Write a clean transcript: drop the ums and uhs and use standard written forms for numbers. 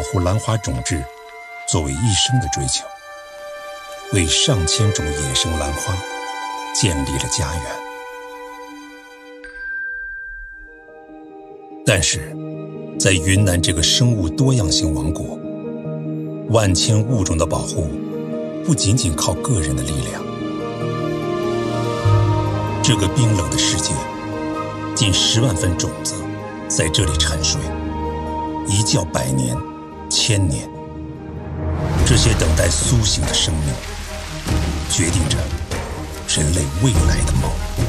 保护兰花种质作为一生的追求，为上千种野生兰花建立了家园。但是，在云南这个生物多样性王国，万千物种的保护不仅仅靠个人的力量。这个冰冷的世界，近10万份种子在这里沉睡，一觉100年、1000年。这些等待苏醒的生命，决定着人类未来的梦。